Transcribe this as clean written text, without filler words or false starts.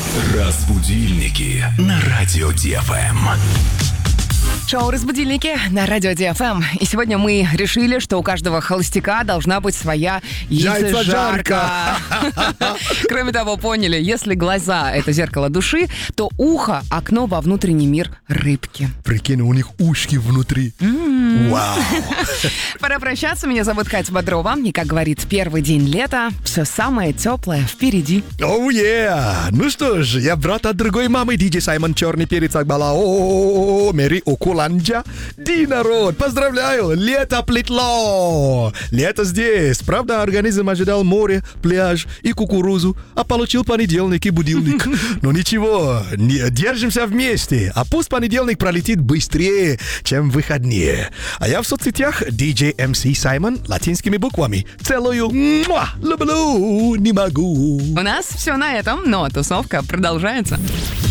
Разбудильники на радио ДФМ. Шоу «Разбудильники» на радио ДФМ. И сегодня мы решили, что у каждого холостяка должна быть своя яйцежарка. Кроме того, поняли, если глаза — это зеркало души, то ухо — окно во внутренний мир рыбки. Прикинь, у них ушки внутри. Вау. Пора прощаться. Меня зовут Катя Бодрова. И, как говорит первый день лета, все самое теплое впереди. Оу, Ну что ж, я брат от другой мамы, диджей Саймон Черный Перец Акбала. О, Мэри Окуланджа. Ди, народ, поздравляю, лето плетло. Лето здесь. Правда, организм ожидал море, пляж и кукурузу, а получил понедельник и будильник. Но ничего, держимся вместе. А пусть понедельник пролетит быстрее, чем выходные. А я в соцсетях DJ MC Саймон латинскими буквами. Целую. Люблю, не могу. У нас все на этом, но тусовка продолжается.